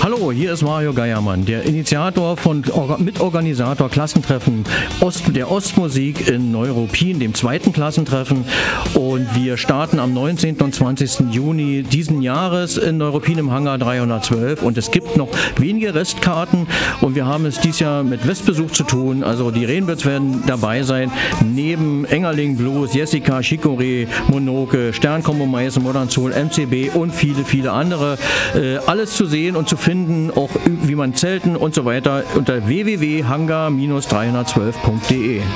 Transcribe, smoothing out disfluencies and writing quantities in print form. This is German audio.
Hallo, hier ist Mario Geiermann, der Initiator Mitorganisator Klassentreffen der Ostmusik in Neuruppin, dem zweiten Klassentreffen. Und wir starten am 19. und 20. Juni diesen Jahres in Neuruppin im Hangar 312. Und es gibt noch wenige Restkarten und wir haben es dieses Jahr mit Westbesuch zu tun. Also die Renbirds werden dabei sein, neben Engerling Blues, Jessica, Chicorée, Monoke, Sternkombo, Meißen, Modern Soul, MCB und viele, viele andere. Alles zu sehen und zu finden, auch wie man zelten und so weiter unter www.hangar-312.de.